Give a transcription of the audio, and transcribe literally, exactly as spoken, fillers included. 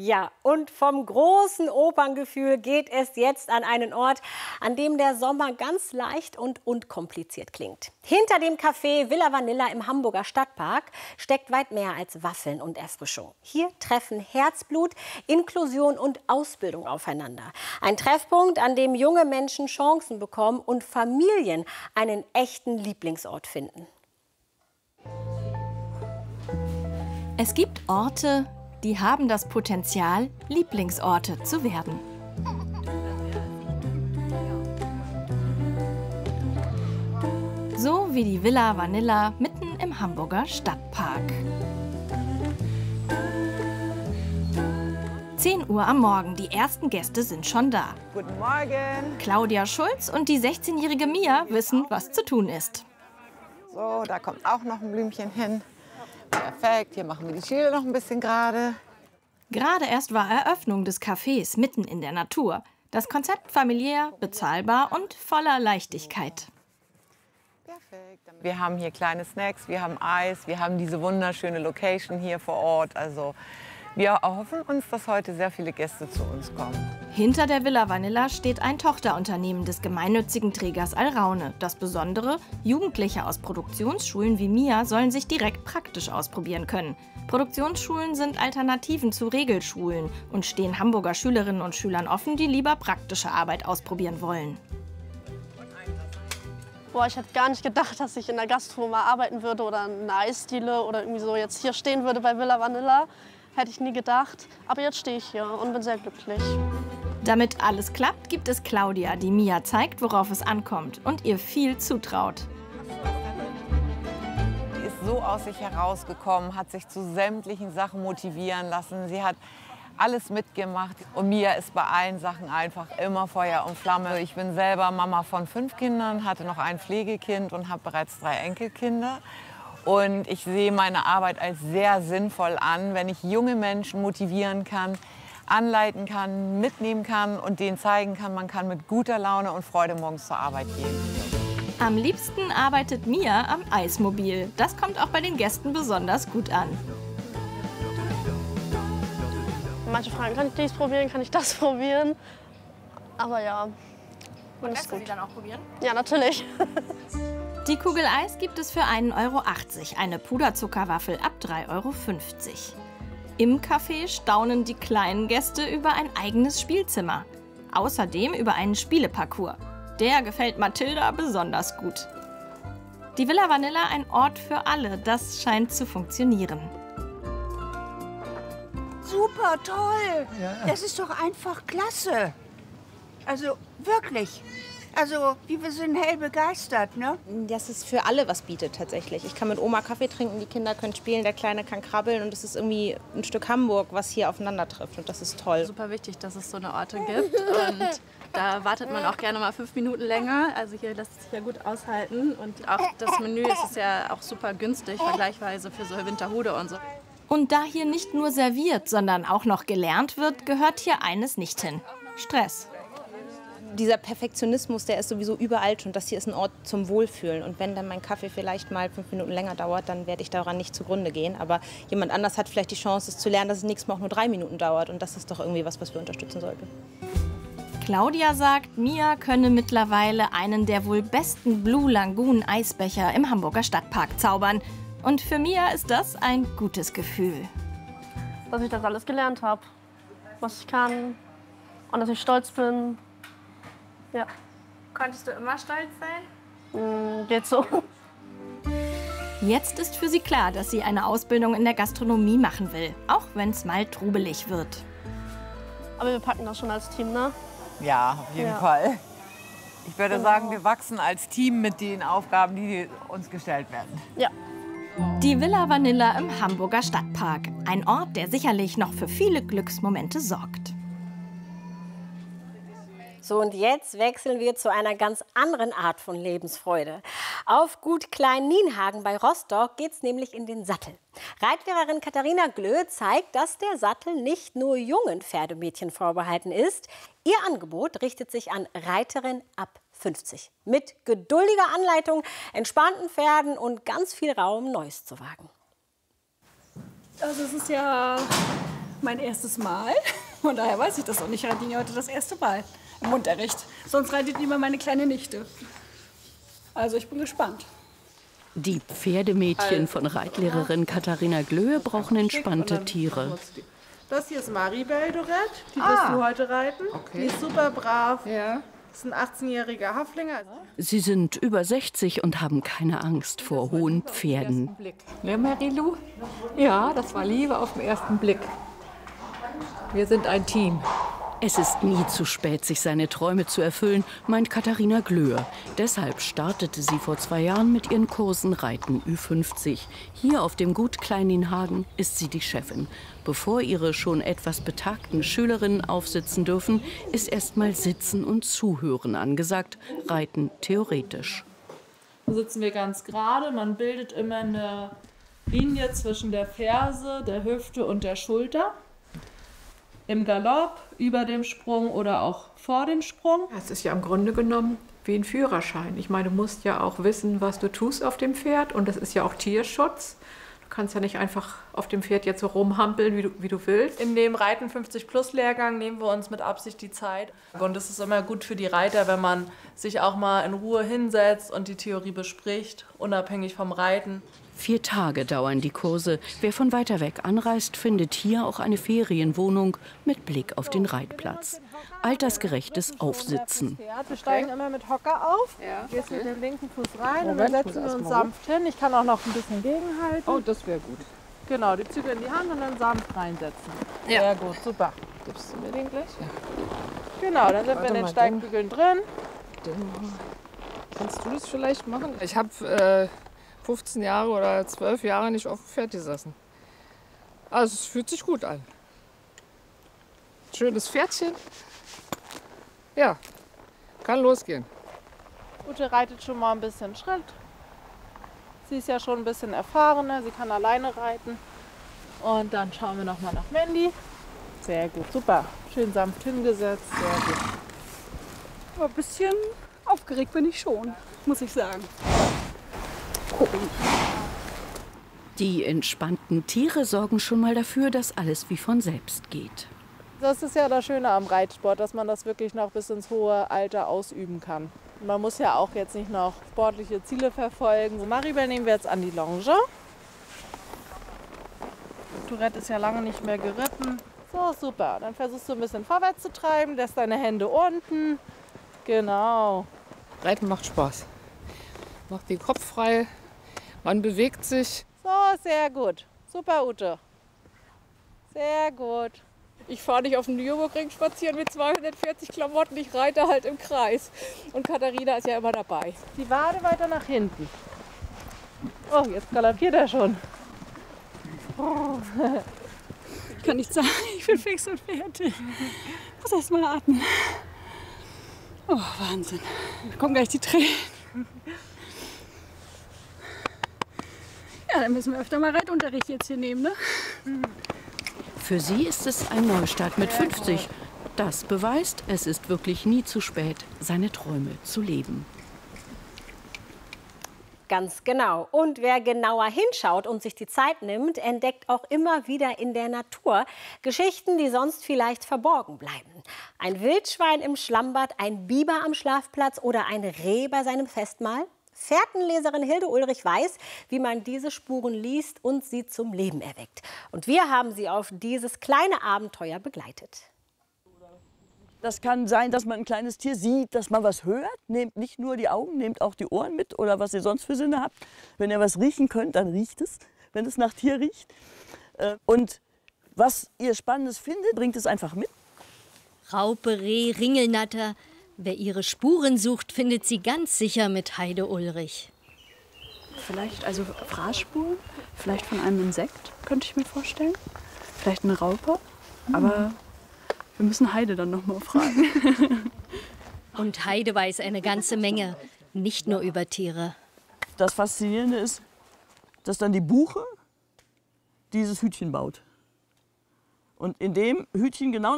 Ja, und vom großen Operngefühl geht es jetzt an einen Ort, an dem der Sommer ganz leicht und unkompliziert klingt. Hinter dem Café Villa Vanilla im Hamburger Stadtpark steckt weit mehr als Waffeln und Erfrischung. Hier treffen Herzblut, Inklusion und Ausbildung aufeinander. Ein Treffpunkt, an dem junge Menschen Chancen bekommen und Familien einen echten Lieblingsort finden. Es gibt Orte, die haben das Potenzial, Lieblingsorte zu werden. So wie die Villa Vanilla mitten im Hamburger Stadtpark. zehn Uhr am Morgen, die ersten Gäste sind schon da. Guten Morgen. Claudia Schulz und die sechzehnjährige Mia wissen, was zu tun ist. So, da kommt auch noch ein Blümchen hin. Perfekt, hier machen wir die Schilder noch ein bisschen gerade. Gerade erst war Eröffnung des Cafés mitten in der Natur. Das Konzept familiär, bezahlbar und voller Leichtigkeit. Perfekt. Wir haben hier kleine Snacks, wir haben Eis, wir haben diese wunderschöne Location hier vor Ort. Also wir erhoffen uns, dass heute sehr viele Gäste zu uns kommen. Hinter der Villa Vanilla steht ein Tochterunternehmen des gemeinnützigen Trägers Alraune. Das Besondere: Jugendliche aus Produktionsschulen wie Mia sollen sich direkt praktisch ausprobieren können. Produktionsschulen sind Alternativen zu Regelschulen und stehen Hamburger Schülerinnen und Schülern offen, die lieber praktische Arbeit ausprobieren wollen. Boah, ich hätte gar nicht gedacht, dass ich in der Gastro mal arbeiten würde oder in einer Eisdiele oder irgendwie so jetzt hier stehen würde bei Villa Vanilla. Hätte ich nie gedacht. Aber jetzt stehe ich hier und bin sehr glücklich. Damit alles klappt, gibt es Claudia, die Mia zeigt, worauf es ankommt und ihr viel zutraut. Sie ist so aus sich herausgekommen, hat sich zu sämtlichen Sachen motivieren lassen. Sie hat alles mitgemacht und Mia ist bei allen Sachen einfach immer Feuer und Flamme. Ich bin selber Mama von fünf Kindern, hatte noch ein Pflegekind und habe bereits drei Enkelkinder. Und ich sehe meine Arbeit als sehr sinnvoll an, wenn ich junge Menschen motivieren kann, anleiten kann, mitnehmen kann und denen zeigen kann, man kann mit guter Laune und Freude morgens zur Arbeit gehen. Am liebsten arbeitet Mia am Eismobil. Das kommt auch bei den Gästen besonders gut an. Manche fragen, kann ich dies probieren, kann ich das probieren? Aber ja, und lässt du sie dann auch probieren? Ja, natürlich. Die Kugel Eis gibt es für einen Euro achtzig, eine Puderzuckerwaffel ab drei Euro fünfzig. Im Café staunen die kleinen Gäste über ein eigenes Spielzimmer. Außerdem über einen Spieleparcours. Der gefällt Mathilda besonders gut. Die Villa Vanilla, ein Ort für alle, das scheint zu funktionieren. Super toll! Ja. Das ist doch einfach klasse. Also wirklich. Also, wir sind hell begeistert, ne? Das ist für alle was bietet tatsächlich. Ich kann mit Oma Kaffee trinken, die Kinder können spielen, der Kleine kann krabbeln und es ist irgendwie ein Stück Hamburg, was hier aufeinander trifft und das ist toll. Super wichtig, dass es so eine Orte gibt und da wartet man auch gerne mal fünf Minuten länger. Also hier lässt es sich ja gut aushalten und auch das Menü ist, ist ja auch super günstig, vergleichsweise für so Winterhude und so. Und da hier nicht nur serviert, sondern auch noch gelernt wird, gehört hier eines nicht hin: Stress. Dieser Perfektionismus, der ist sowieso überall schon. Das hier ist ein Ort zum Wohlfühlen. Und wenn dann mein Kaffee vielleicht mal fünf Minuten länger dauert, dann werde ich daran nicht zugrunde gehen. Aber jemand anders hat vielleicht die Chance, es zu lernen, dass es nächstes Mal auch nur drei Minuten dauert. Und das ist doch irgendwie was, was wir unterstützen sollten. Claudia sagt, Mia könne mittlerweile einen der wohl besten Blue Lagoon Eisbecher im Hamburger Stadtpark zaubern. Und für Mia ist das ein gutes Gefühl. Dass ich das alles gelernt habe, was ich kann und dass ich stolz bin. Ja. Konntest du immer stolz sein? Mm, geht so. Jetzt ist für sie klar, dass sie eine Ausbildung in der Gastronomie machen will, auch wenn es mal trubelig wird. Aber wir packen das schon als Team, ne? Ja, auf jeden Ja. Fall. Ich würde Genau. sagen, wir wachsen als Team mit den Aufgaben, die uns gestellt werden. Ja. Die Villa Vanilla im Hamburger Stadtpark. Ein Ort, der sicherlich noch für viele Glücksmomente sorgt. So, und jetzt wechseln wir zu einer ganz anderen Art von Lebensfreude. Auf Gut Klein-Nienhagen bei Rostock geht's nämlich in den Sattel. Reitlehrerin Katharina Glö zeigt, dass der Sattel nicht nur jungen Pferdemädchen vorbehalten ist. Ihr Angebot richtet sich an Reiterinnen ab fünfzig. Mit geduldiger Anleitung, entspannten Pferden und ganz viel Raum, Neues zu wagen. Also es ist ja mein erstes Mal. Von daher weiß ich das auch nicht. Ich reite ihn heute das erste Mal im Unterricht. Sonst reitet immer meine kleine Nichte. Also ich bin gespannt. Die Pferdemädchen von Reitlehrerin Katharina Glöhe brauchen entspannte Tiere. Das hier ist Maribel Dorette, die Ah. wirst du heute reiten. Okay. Die ist super brav. Ja. Das ist ein achtzehnjähriger Haflinger. Sie sind über sechzig und haben keine Angst vor hohen Pferden. Ne, Marilu? Ja, das war Liebe auf den ersten Blick. Wir sind ein Team. Es ist nie zu spät, sich seine Träume zu erfüllen, meint Katharina Glöhe. Deshalb startete sie vor zwei Jahren mit ihren Kursen Reiten Ü fünfzig. Hier auf dem Gut Kleininhagen ist sie die Chefin. Bevor ihre schon etwas betagten Schülerinnen aufsitzen dürfen, ist erst mal Sitzen und Zuhören angesagt, Reiten theoretisch. So sitzen wir ganz gerade. Man bildet immer eine Linie zwischen der Ferse, der Hüfte und der Schulter. Im Galopp, über dem Sprung oder auch vor dem Sprung. Es ist ja im Grunde genommen wie ein Führerschein. Ich meine, du musst ja auch wissen, was du tust auf dem Pferd. Und das ist ja auch Tierschutz. Du kannst ja nicht einfach auf dem Pferd jetzt so rumhampeln, wie du, wie du willst. In dem Reiten fünfzig Plus Lehrgang nehmen wir uns mit Absicht die Zeit. Und es ist immer gut für die Reiter, wenn man sich auch mal in Ruhe hinsetzt und die Theorie bespricht, unabhängig vom Reiten. Vier Tage dauern die Kurse. Wer von weiter weg anreist, findet hier auch eine Ferienwohnung mit Blick auf den Reitplatz. Altersgerechtes Aufsitzen. Wir steigen immer mit Hocker auf, ja. Gehst mit dem linken Fuß rein und dann setzen wir uns sanft hin. Ich kann auch noch ein bisschen gegenhalten. Oh, das wäre gut. Genau, die Zügel in die Hand und dann sanft reinsetzen. Ja. Sehr gut, super. Gibst du mir den gleich? Ja. Genau, dann sind Warte wir in den mal, Steigbügeln drin. Den, kannst du das vielleicht machen? Ich habe äh, fünfzehn Jahre oder zwölf Jahre nicht auf dem Pferd gesessen. Also es fühlt sich gut an. Schönes Pferdchen. Ja, kann losgehen. Ute reitet schon mal ein bisschen Schritt. Sie ist ja schon ein bisschen erfahrener, sie kann alleine reiten. Und dann schauen wir noch mal nach Mandy. Sehr gut, super. Schön sanft hingesetzt, sehr gut. Aber ein bisschen aufgeregt bin ich schon, muss ich sagen. Gucken. Die entspannten Tiere sorgen schon mal dafür, dass alles wie von selbst geht. Das ist ja das Schöne am Reitsport, dass man das wirklich noch bis ins hohe Alter ausüben kann. Man muss ja auch jetzt nicht noch sportliche Ziele verfolgen. So, Maribel nehmen wir jetzt an die Longe. Tourette ist ja lange nicht mehr geritten. So, super. Dann versuchst du ein bisschen vorwärts zu treiben, lässt deine Hände unten. Genau. Reiten macht Spaß. Macht den Kopf frei. Man bewegt sich. So, sehr gut. Super, Ute. Sehr gut. Ich fahre nicht auf dem Nürburgring spazieren mit zweihundertvierzig Klamotten. Ich reite halt im Kreis. Und Katharina ist ja immer dabei. Die Wade weiter nach hinten. Oh, jetzt galoppiert er schon. Oh. Ich kann nicht sagen, ich bin fix und fertig. Ich muss erst mal atmen. Oh, Wahnsinn. Da kommen gleich die Tränen. Ja, dann müssen wir öfter mal Reitunterricht jetzt hier nehmen, ne? Für sie ist es ein Neustart mit fünfzig. Das beweist, es ist wirklich nie zu spät, seine Träume zu leben. Ganz genau. Und wer genauer hinschaut und sich die Zeit nimmt, entdeckt auch immer wieder in der Natur Geschichten, die sonst vielleicht verborgen bleiben. Ein Wildschwein im Schlammbad, ein Biber am Schlafplatz oder ein Reh bei seinem Festmahl? Fährtenleserin Hilde Ulrich weiß, wie man diese Spuren liest und sie zum Leben erweckt. Und wir haben sie auf dieses kleine Abenteuer begleitet. Das kann sein, dass man ein kleines Tier sieht, dass man was hört. Nehmt nicht nur die Augen, nehmt auch die Ohren mit oder was ihr sonst für Sinne habt. Wenn ihr was riechen könnt, dann riecht es, wenn es nach Tier riecht. Und was ihr Spannendes findet, bringt es einfach mit. Raupe, Reh, Ringelnatter. Wer ihre Spuren sucht, findet sie ganz sicher mit Heide Ulrich. Vielleicht also Fraßspuren, vielleicht von einem Insekt, könnte ich mir vorstellen. Vielleicht eine Raupe, mhm. aber wir müssen Heide dann noch mal fragen. Und Heide weiß eine ganze Menge, nicht nur über Tiere. Das Faszinierende ist, dass dann die Buche dieses Hütchen baut. Und in dem Hütchen genau